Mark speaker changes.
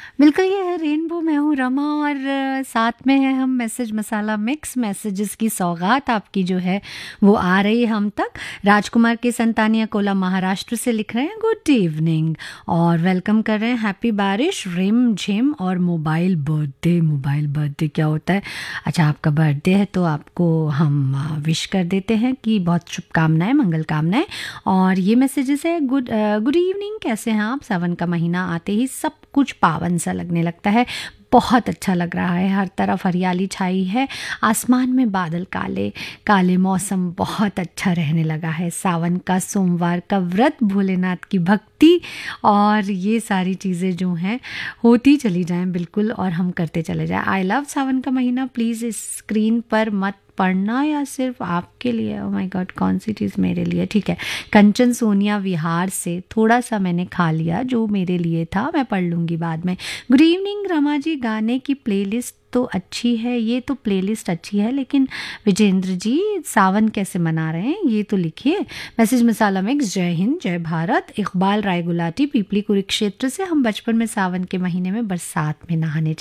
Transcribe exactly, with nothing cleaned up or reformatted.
Speaker 1: बिल्कुल, ये है रेनबो, मैं हूँ रमा और अ, साथ में है हम मैसेज मसाला मिक्स मैसेजेस की सौगात आपकी जो है वो आ रही है हम तक। राजकुमार के संतानिया कोला महाराष्ट्र से लिख रहे हैं गुड इवनिंग और वेलकम कर रहे हैं हैप्पी बारिश रिम झिम और मोबाइल बर्थडे। मोबाइल बर्थडे क्या होता है? अच्छा, आपका बर्थडे है तो आपको हम विश कर देते हैं कि बहुत शुभकामनाएं, मंगल कामनाएं। और ये मैसेजेस है गुड गुड इवनिंग, कैसे हैं आप? सावन का महीना आते ही सब कुछ पावन सा लगने लगता है। बहुत अच्छा लग रहा है, हर तरफ हरियाली छाई है, आसमान में बादल काले काले, मौसम बहुत अच्छा रहने लगा है। सावन का सोमवार का व्रत, भोलेनाथ की भक्ति और ये सारी चीज़ें जो हैं होती चली जाएं बिल्कुल, और हम करते चले जाएं। आई लव सावन का महीना, प्लीज़ इस स्क्रीन पर मत पढ़ना या सिर्फ आपके लिए। ओ माय गॉड, कौन सी चीज़ मेरे लिए? ठीक है, कंचन सोनिया विहार से थोड़ा सा मैंने खा लिया, जो मेरे लिए था मैं पढ़ लूँगी बाद में। गुड इवनिंग रमा जी, गाने की प्लेलिस्ट तो अच्छी है, ये तो प्लेलिस्ट अच्छी है, लेकिन विजेंद्र जी सावन कैसे मना रहे हैं ये तो लिखिए। मैसेज मसाला मिक्स, जय हिंद जय भारत। इकबाल राय गुलाटी, पीपली कुरुक्षेत्र से, हम बचपन में सावन के महीने में बरसात में नहाने